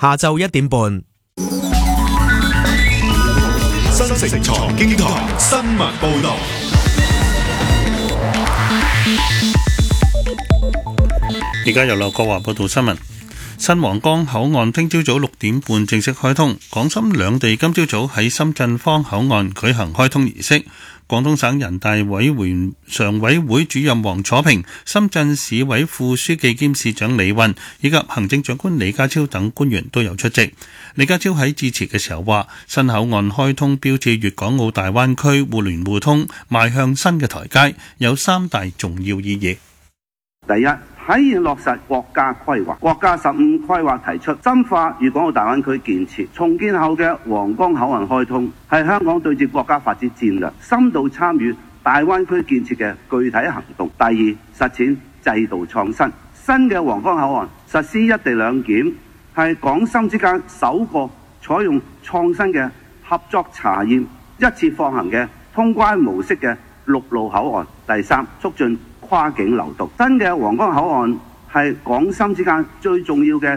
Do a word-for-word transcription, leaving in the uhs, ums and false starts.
下晝一點半。 新城財經台新聞報道。 而家由劉國華報道新聞。新皇崗口岸聽朝早六點半正式開通，港深兩地今朝早喺深圳方口岸舉行開通儀式。廣東省人大委員常委會主任黃楚平、深圳市委副書記兼市長李運以及行政長官李家超等官員都有出席。李家超喺致辭嘅時候話，新口岸開通標誌粵港澳大灣區互聯互通邁向新嘅台階，有三大重要意義。 第一，體現落實國家規劃。國家十五規劃提出深化粵港澳大灣區建設，重建後嘅皇崗口岸開通係香港對接國家發展戰略、深度參與大灣區建設嘅具體行動。第二，實踐制度創新。新嘅皇崗口岸實施一地兩檢，係港深之間首個採用創新嘅合作查驗、一次放行嘅通關模式嘅陸路口岸。第三，促進跨境流動。新嘅皇崗口岸係港深之間最重要嘅